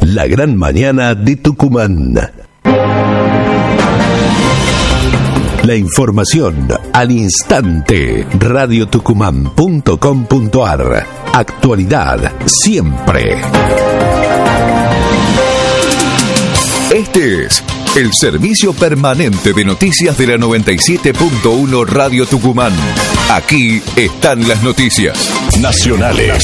La gran mañana de Tucumán. La información al instante. radiotucumán.com.ar. Actualidad siempre. Este es el servicio permanente de noticias de la 97.1 Radio Tucumán. Aquí están las noticias nacionales.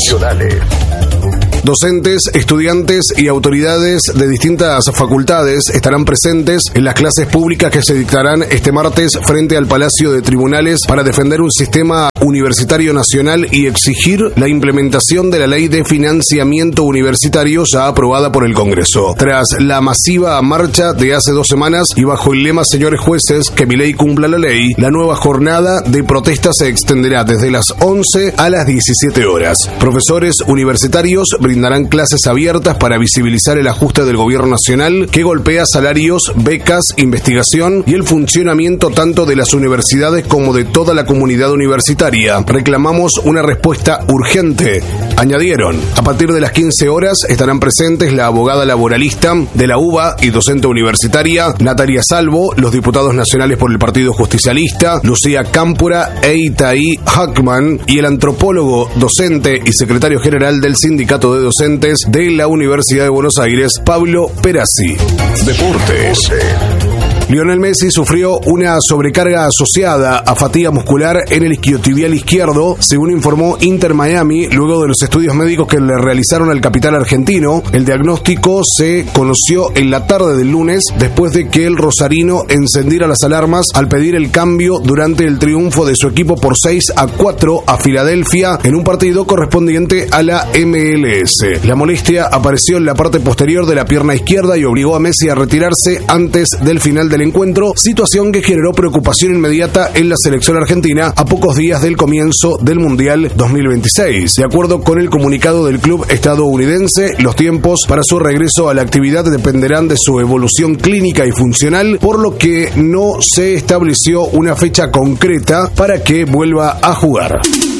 Docentes, estudiantes y autoridades de distintas facultades estarán presentes en las clases públicas que se dictarán este martes frente al Palacio de Tribunales para defender un sistema universitario nacional y exigir la implementación de la Ley de Financiamiento Universitario ya aprobada por el Congreso. Tras la masiva marcha de hace 2 semanas y bajo el lema "Señores jueces, que mi ley cumpla la ley", la nueva jornada de protesta se extenderá desde las 11 a las 17 horas. Profesores universitarios brindarán clases abiertas para visibilizar el ajuste del gobierno nacional que golpea salarios, becas, investigación y el funcionamiento tanto de las universidades como de toda la comunidad universitaria. Reclamamos una respuesta urgente, añadieron. A partir de las 15 horas estarán presentes la abogada laboralista de la UBA y docente universitaria Natalia Salvo, los diputados nacionales por el Partido Justicialista Lucía Cámpora e Itaí Hackman y el antropólogo, docente y secretario general del Sindicato de Docentes de la Universidad de Buenos Aires, Pablo Perazzi. Deportes. Lionel Messi sufrió una sobrecarga asociada a fatiga muscular en el isquiotibial izquierdo, según informó Inter Miami, luego de los estudios médicos que le realizaron al capitán argentino. El diagnóstico se conoció en la tarde del lunes, después de que el rosarino encendiera las alarmas al pedir el cambio durante el triunfo de su equipo por 6-4 a Filadelfia en un partido correspondiente a la MLS. La molestia apareció en la parte posterior de la pierna izquierda y obligó a Messi a retirarse antes del final del encuentro, situación que generó preocupación inmediata en la selección argentina a pocos días del comienzo del Mundial 2026. De acuerdo con el comunicado del club estadounidense, los tiempos para su regreso a la actividad dependerán de su evolución clínica y funcional, por lo que no se estableció una fecha concreta para que vuelva a jugar.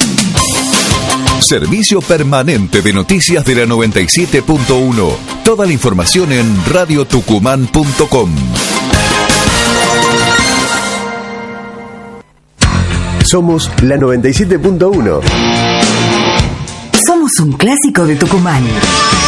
Servicio permanente de noticias de la 97.1. Toda la información en radiotucumán.com. Somos la 97.1. Somos un clásico de Tucumán.